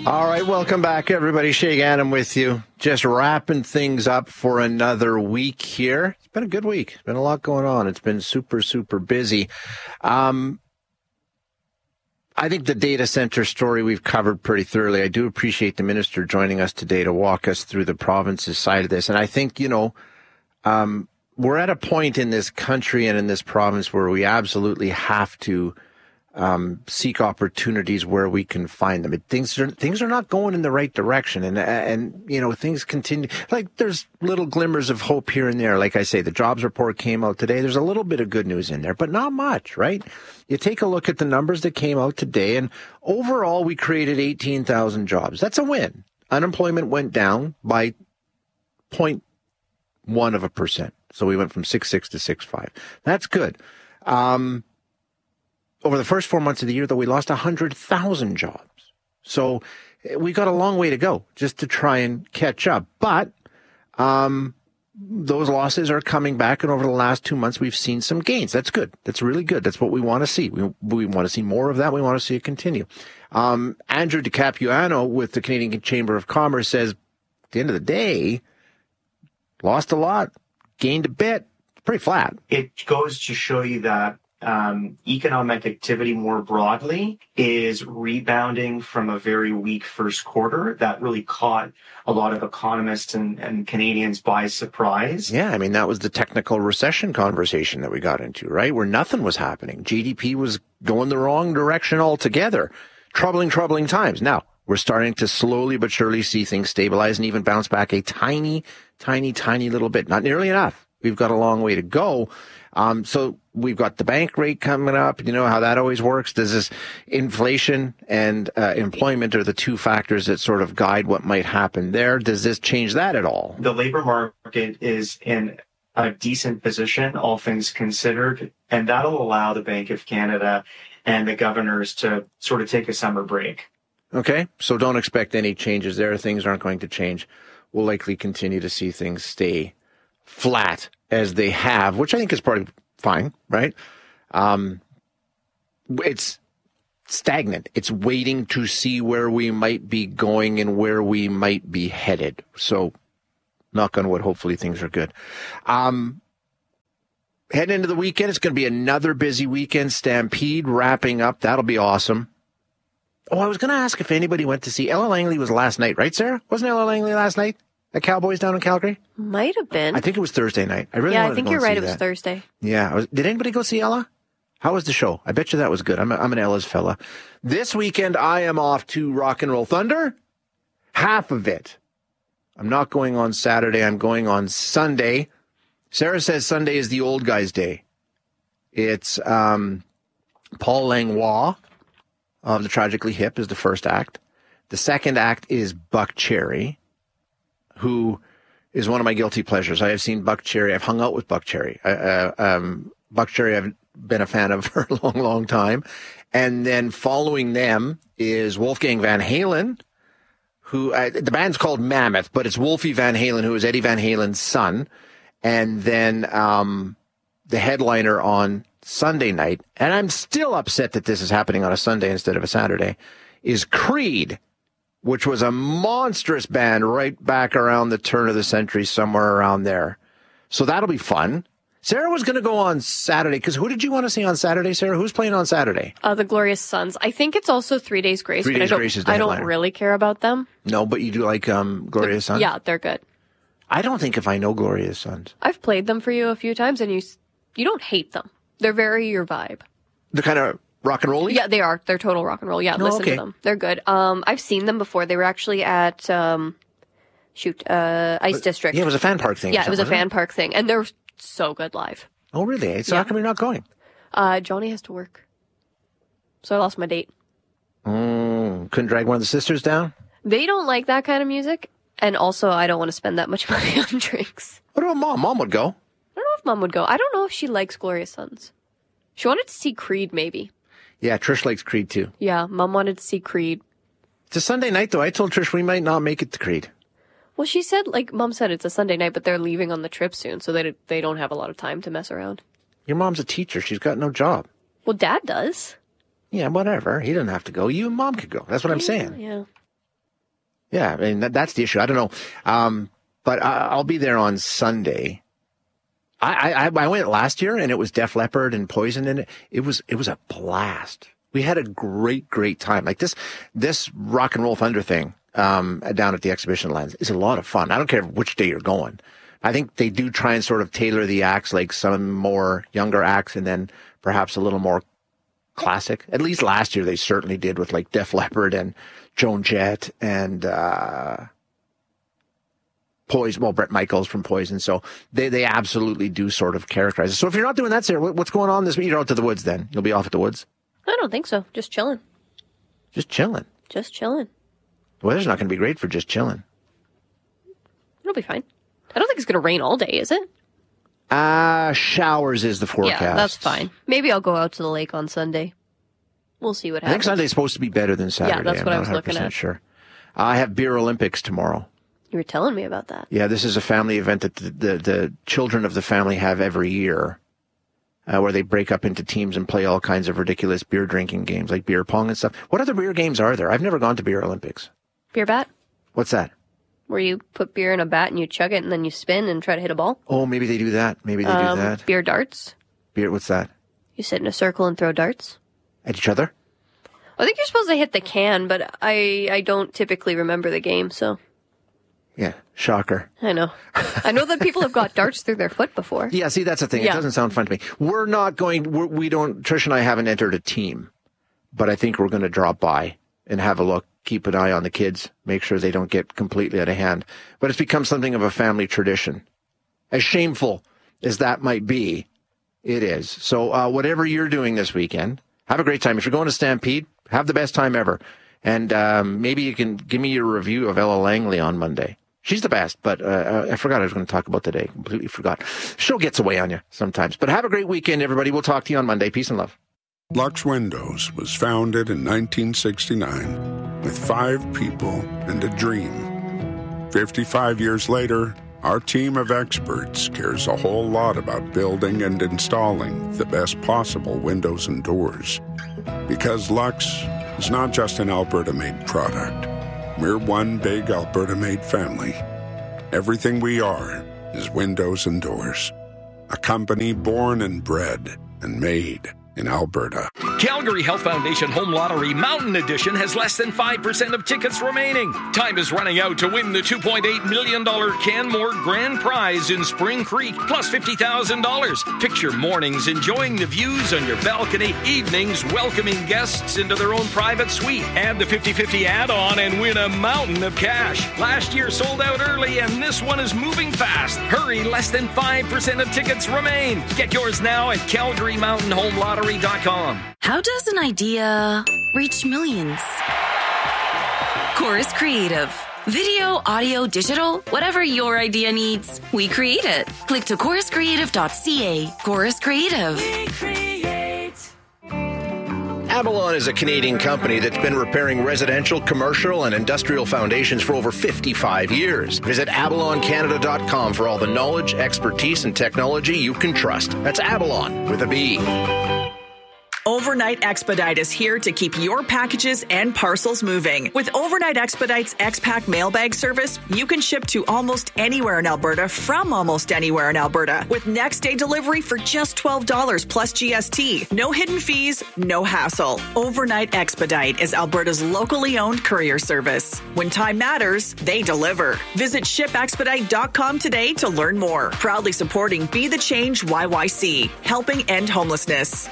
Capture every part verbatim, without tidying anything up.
All right, welcome back, everybody. Shay Gannon with you. Just wrapping things up for another week here. It's been a good week. It's been a lot going on. It's been super, super busy. Um, I think the data center story we've covered pretty thoroughly. I do appreciate the minister joining us today to walk us through the province's side of this. And I think, you know, um, we're at a point in this country and in this province where we absolutely have to Um, seek opportunities where we can find them. It, things are things are not going in the right direction, and and you know things continue. Like there's little glimmers of hope here and there. Like I say, the jobs report came out today. There's a little bit of good news in there, but not much, right? You take a look at the numbers that came out today, and overall we created eighteen thousand jobs. That's a win. Unemployment went down by zero point one of a percent, so we went from six point six to six point five. That's good. Um, Over the first four months of the year, though, we lost one hundred thousand jobs. So we got a long way to go just to try and catch up. But um, those losses are coming back, and over the last two months, we've seen some gains. That's good. That's really good. That's what we want to see. We, we want to see more of that. We want to see it continue. Um, Andrew DiCapuano with the Canadian Chamber of Commerce says, at the end of the day, lost a lot, gained a bit, pretty flat. It goes to show you that Um, economic activity more broadly is rebounding from a very weak first quarter that really caught a lot of economists and, and Canadians by surprise. Yeah, I mean, that was the technical recession conversation that we got into, right? Where nothing was happening. G D P was going the wrong direction altogether. Troubling, troubling times. Now, we're starting to slowly but surely see things stabilize and even bounce back a tiny, tiny, tiny little bit. Not nearly enough. We've got a long way to go. Um, so we've got the bank rate coming up. You know how that always works. Does this inflation and uh, employment are the two factors that sort of guide what might happen there? Does this change that at all? The labor market is in a decent position, all things considered, and that'll allow the Bank of Canada and the governors to sort of take a summer break. Okay, so don't expect any changes there. Things aren't going to change. We'll likely continue to see things stay flat as they have, which I think is probably fine, right? Um, it's stagnant. It's waiting to see where we might be going and where we might be headed. So, knock on wood, hopefully things are good. Um, heading into the weekend, it's going to be another busy weekend. Stampede wrapping up. That'll be awesome. Oh, I was going to ask if anybody went to see Ella Langley. Was last night, right, Sarah? Wasn't Ella Langley last night? The Cowboys down in Calgary? Might have been. I think it was Thursday night. I really yeah, wanted I think to go you're right. It that. was Thursday. Yeah. I was, did anybody go see Ella? How was the show? I bet you that was good. I'm, a, I'm an Ella's fella. This weekend, I am off to Rock and Roll Thunder. Half of it. I'm not going on Saturday. I'm going on Sunday. Sarah says Sunday is the old guy's day. It's um, Paul Langlois of the Tragically Hip is the first act. The second act is Buck Cherry, who is one of my guilty pleasures. I have seen Buck Cherry. I've hung out with Buck Cherry. Uh, um, Buck Cherry I've been a fan of for a long, long time. And then following them is Wolfgang Van Halen, who uh, the band's called Mammoth, but it's Wolfie Van Halen, who is Eddie Van Halen's son. And then um, the headliner on Sunday night, and I'm still upset that this is happening on a Sunday instead of a Saturday, is Creed, which was a monstrous band right back around the turn of the century, somewhere around there. So that'll be fun. Sarah was going to go on Saturday, because who did you want to see on Saturday, Sarah? Who's playing on Saturday? Uh, the Glorious Sons. I think it's also Three Days Grace. Three but Days I don't, Grace is the I don't headliner. really care about them. No, but you do like um, Glorious Sons? Yeah, they're good. I don't think if I know Glorious Sons. I've played them for you a few times, and you you don't hate them. They're very your vibe. They're kind of rock and roll-y? Yeah, they are. They're total rock and roll. Yeah, Oh, listen okay. to them. They're good. Um, I've seen them before. They were actually at, um, shoot, uh, Ice But, District. Yeah, it was a fan park thing. Yeah, it was a wasn't fan park thing. And they're so good live. Oh, really? So Yeah. how come you're not going? Uh, Johnny has to work. So I lost my date. Mm, couldn't drag one of the sisters down? They don't like that kind of music. And also, I don't want to spend that much money on drinks. What about Mom? Mom would go. I don't know if Mom would go. I don't know if she likes Glorious Sons. She wanted to see Creed, maybe. Yeah, Trish likes Creed, too. Yeah, Mom wanted to see Creed. It's a Sunday night, though. I told Trish we might not make it to Creed. Well, she said, like, Mom said it's a Sunday night, but they're leaving on the trip soon, so they they don't have a lot of time to mess around. Your mom's a teacher. She's got no job. Well, Dad does. Yeah, whatever. He doesn't have to go. You and Mom could go. That's what I'm saying. Yeah. Yeah, I mean, that, that's the issue. I don't know. Um, but I, I'll be there on Sunday. I, I, I went last year, and it was Def Leppard and Poison in it. It was, it was a blast. We had a great, great time. Like this, this Rock and Roll Thunder thing, um, down at the exhibition lands is a lot of fun. I don't care which day you're going. I think they do try and sort of tailor the acts, like some more younger acts, and then perhaps a little more classic. At least last year they certainly did with like Def Leppard and Joan Jett and uh, Poison. Well, Bret Michaels from Poison. So they, they absolutely do sort of characterize it. So if you're not doing that, Sarah, what's going on this week? You're out to the woods then. You'll be off at the woods? I don't think so. Just chilling. Just chilling. Just chilling. The weather's not going to be great for just chilling. It'll be fine. I don't think it's going to rain all day, is it? Uh, showers is the forecast. Yeah, that's fine. Maybe I'll go out to the lake on Sunday. We'll see what happens. I think Sunday's supposed to be better than Saturday. Yeah, that's what I'm I was looking at. Sure. I have Beer Olympics tomorrow. You were telling me about that. Yeah, this is a family event that the, the, the children of the family have every year, uh, where they break up into teams and play all kinds of ridiculous beer drinking games, like beer pong and stuff. What other beer games are there? I've never gone to Beer Olympics. Beer bat? What's that? Where you put beer in a bat and you chug it and then you spin and try to hit a ball. Oh, maybe they do that. Maybe they um, do that. Beer darts. Beer, what's that? You sit in a circle and throw darts. At each other? I think you're supposed to hit the can, but I, I don't typically remember the game, so. Yeah, shocker. I know. I know that people have got darts through their foot before. Yeah, see, that's the thing. Yeah. It doesn't sound fun to me. We're not going, we're, we don't, Trish and I haven't entered a team, but I think we're going to drop by and have a look, keep an eye on the kids, make sure they don't get completely out of hand. But it's become something of a family tradition. As shameful as that might be, it is. So uh, whatever you're doing this weekend, have a great time. If you're going to Stampede, have the best time ever. And um, maybe you can give me your review of Ella Langley on Monday. She's the best, but uh, I forgot I was going to talk about today. Completely forgot. Show gets away on you sometimes. But have a great weekend, everybody. We'll talk to you on Monday. Peace and love. Lux Windows was founded in nineteen sixty-nine with five people and a dream. fifty-five years later, our team of experts cares a whole lot about building and installing the best possible windows and doors. Because Lux is not just an Alberta-made product. We're one big Alberta-made family. Everything we are is windows and doors. A company born and bred and made in Alberta. Calgary Health Foundation Home Lottery Mountain Edition has less than five percent of tickets remaining. Time is running out to win the two point eight million dollars Canmore Grand Prize in Spring Creek, plus fifty thousand dollars. Picture mornings enjoying the views on your balcony, evenings welcoming guests into their own private suite. Add the fifty-fifty add-on and win a mountain of cash. Last year sold out early, and this one is moving fast. Hurry, less than five percent of tickets remain. Get yours now at Calgary Mountain Home Lottery dot com. How does an idea reach millions? Chorus Creative. Video, audio, digital, whatever your idea needs, we create it. Click to chorus creative dot c a. Chorus Creative. We create. Avalon is a Canadian company that's been repairing residential, commercial, and industrial foundations for over fifty-five years. Visit avalon canada dot com for all the knowledge, expertise, and technology you can trust. That's Avalon with a B. Overnight Expedite is here to keep your packages and parcels moving. With Overnight Expedite's X-Pack mailbag service, you can ship to almost anywhere in Alberta from almost anywhere in Alberta with next day delivery for just twelve dollars plus G S T. No hidden fees, no hassle. Overnight Expedite is Alberta's locally owned courier service. When time matters, they deliver. Visit ship expedite dot com today to learn more. Proudly supporting Be the Change Y Y C, helping end homelessness.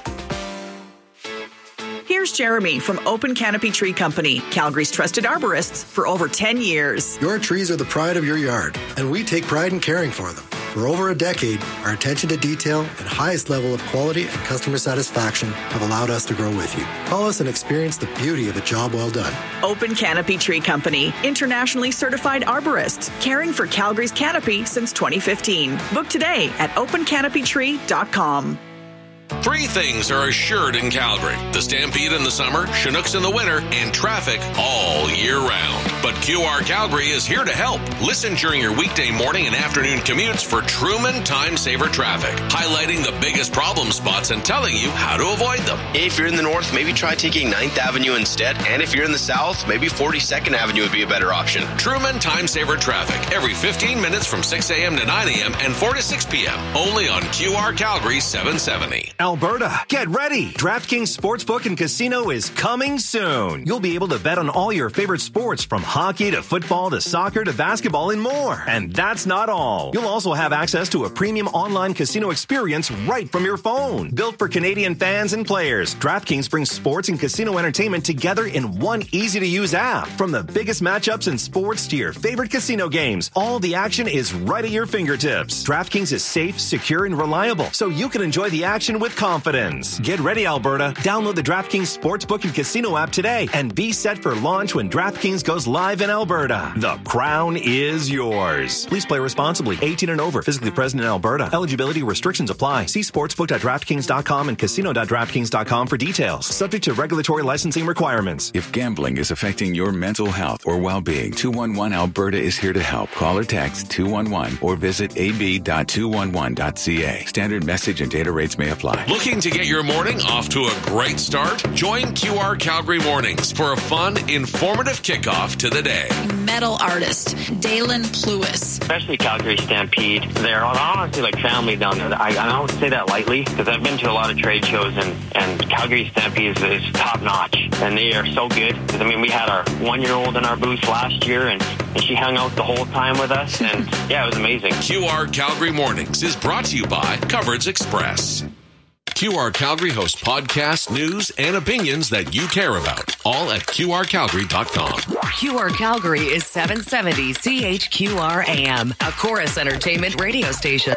Here's Jeremy from Open Canopy Tree Company, Calgary's trusted arborists for over ten years. Your trees are the pride of your yard, and we take pride in caring for them. For over a decade, our attention to detail and highest level of quality and customer satisfaction have allowed us to grow with you. Call us and experience the beauty of a job well done. Open Canopy Tree Company, internationally certified arborists, caring for Calgary's canopy since twenty fifteen. Book today at open canopy tree dot com. Three things are assured in Calgary: the Stampede in the summer, Chinooks in the winter, and traffic all year round. But Q R Calgary is here to help. Listen during your weekday morning and afternoon commutes for Truman Time Saver Traffic, highlighting the biggest problem spots and telling you how to avoid them. If you're in the north, maybe try taking ninth Avenue instead. And if you're in the south, maybe forty-second Avenue would be a better option. Truman Time Saver Traffic, every fifteen minutes from six a.m. to nine a.m. and four to six p.m. Only on Q R Calgary seven seventy. Alberta, get ready. DraftKings Sportsbook and Casino is coming soon. You'll be able to bet on all your favorite sports, from hockey to football to soccer to basketball and more. And that's not all. You'll also have access to a premium online casino experience right from your phone. Built for Canadian fans and players, DraftKings brings sports and casino entertainment together in one easy-to-use app. From the biggest matchups in sports to your favorite casino games, all the action is right at your fingertips. DraftKings is safe, secure, and reliable, so you can enjoy the action with confidence. Get ready, Alberta. Download the DraftKings Sportsbook and Casino app today and be set for launch when DraftKings goes live in Alberta. The crown is yours. Please play responsibly. eighteen and over. Physically present in Alberta. Eligibility restrictions apply. See sportsbook dot draftkings dot com and casino dot draftkings dot com for details. Subject to regulatory licensing requirements. If gambling is affecting your mental health or well-being, two one one Alberta is here to help. Call or text two one one or visit a b dot two one one dot c a. Standard message and data rates may apply. Looking to get your morning off to a great start? Join Q R Calgary Mornings for a fun, informative kickoff to the day. Metal artist Dalen Plewis. Especially Calgary Stampede. They're honestly like family down there. I, I don't say that lightly because I've been to a lot of trade shows, and, and Calgary Stampede is, is top notch. And they are so good. I mean, we had our one-year-old in our booth last year, and, and she hung out the whole time with us. And yeah, it was amazing. Q R Calgary Mornings is brought to you by Coverage Express. Q R Calgary hosts podcasts, news, and opinions that you care about, all at Q R Calgary dot com. Q R Calgary is seven seventy C H Q R A M, a Chorus Entertainment radio station.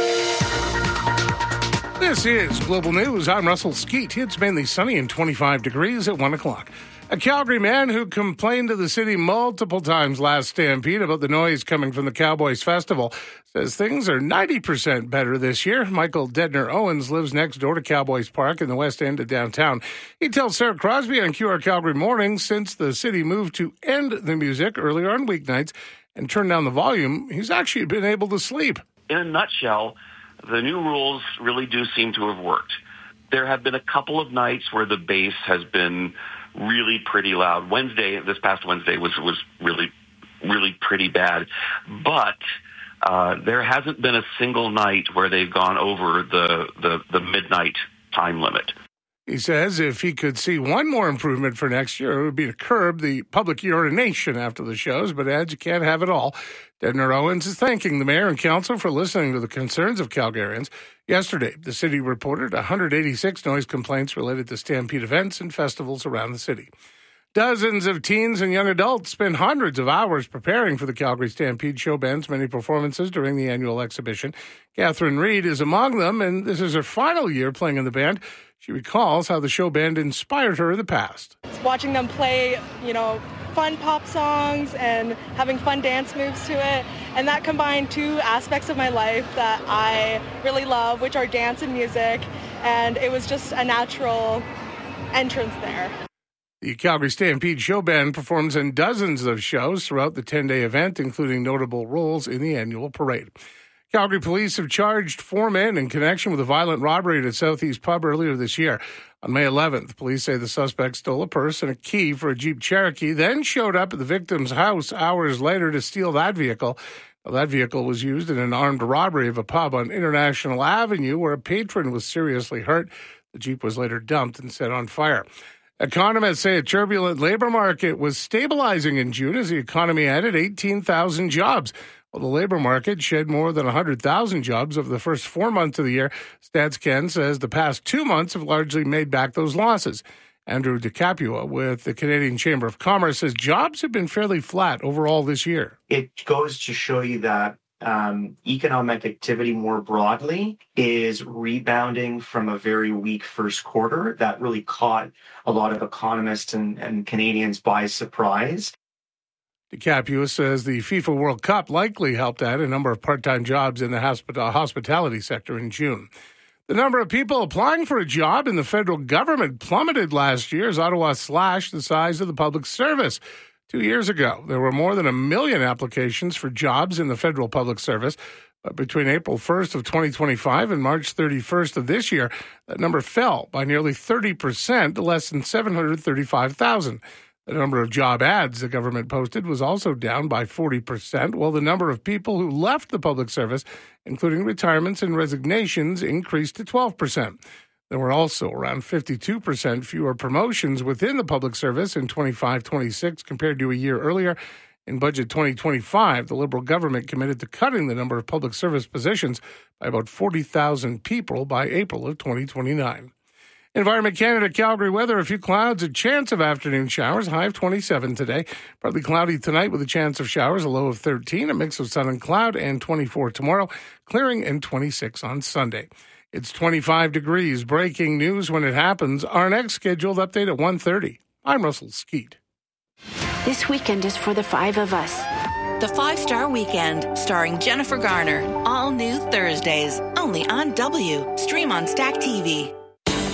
This is Global News. I'm Russell Skeet. It's mainly sunny and twenty-five degrees at one o'clock. A Calgary man who complained to the city multiple times last Stampede about the noise coming from the Cowboys Festival says things are ninety percent better this year. Michael Dedner Owens lives next door to Cowboys Park in the west end of downtown. He tells Sarah Crosby on Q R Calgary Mornings since the city moved to end the music earlier on weeknights and turn down the volume, he's actually been able to sleep. In a nutshell, the new rules really do seem to have worked. There have been a couple of nights where the bass has been really pretty loud. Wednesday, this past Wednesday was, was really, really pretty bad. But uh, there hasn't been a single night where they've gone over the, the, the midnight time limit. He says if he could see one more improvement for next year, it would be to curb the public urination after the shows, but adds you can't have it all. Dedner Owens is thanking the mayor and council for listening to the concerns of Calgarians. Yesterday, the city reported one hundred eighty-six noise complaints related to Stampede events and festivals around the city. Dozens of teens and young adults spend hundreds of hours preparing for the Calgary Stampede show band's many performances during the annual exhibition. Catherine Reed is among them, and this is her final year playing in the band. She recalls how the show band inspired her in the past. Watching them play, you know, fun pop songs and having fun dance moves to it. And that combined two aspects of my life that I really love, which are dance and music. And it was just a natural entrance there. The Calgary Stampede Show Band performs in dozens of shows throughout the ten-day event, including notable roles in the annual parade. Calgary police have charged four men in connection with a violent robbery at a Southeast pub earlier this year. On May eleventh, police say the suspect stole a purse and a key for a Jeep Cherokee, then showed up at the victim's house hours later to steal that vehicle. Now, that vehicle was used in an armed robbery of a pub on International Avenue where a patron was seriously hurt. The Jeep was later dumped and set on fire. Economists say a turbulent labor market was stabilizing in June as the economy added eighteen thousand jobs. While the labor market shed more than one hundred thousand jobs over the first four months of the year, StatsCan says the past two months have largely made back those losses. Andrew DeCapua with the Canadian Chamber of Commerce says jobs have been fairly flat overall this year. It goes to show you that um, economic activity more broadly is rebounding from a very weak first quarter that really caught a lot of economists and, and Canadians by surprise. DeCapua says the FIFA World Cup likely helped add a number of part-time jobs in the hospita- hospitality sector in June. The number of people applying for a job in the federal government plummeted last year as Ottawa slashed the size of the public service. Two years ago, there were more than a million applications for jobs in the federal public service. But between April first of twenty twenty-five and March thirty-first of this year, that number fell by nearly thirty percent to less than seven hundred thirty-five thousand. The number of job ads the government posted was also down by forty percent, while the number of people who left the public service, including retirements and resignations, increased to twelve percent. There were also around fifty-two percent fewer promotions within the public service in twenty-five twenty-six compared to a year earlier. In Budget twenty twenty-five, the Liberal government committed to cutting the number of public service positions by about forty thousand people by April of twenty twenty-nine. Environment Canada Calgary weather, a few clouds, a chance of afternoon showers, high of twenty-seven today. Partly cloudy tonight with a chance of showers, a low of thirteen, a mix of sun and cloud, and twenty-four tomorrow, clearing and twenty-six on Sunday. It's twenty-five degrees. Breaking news when it happens. Our next scheduled update at one thirty. I'm Russell Skeet. This weekend is for the five of us. The Five-Star Weekend, starring Jennifer Garner. All new Thursdays, only on W. Stream on Stack T V.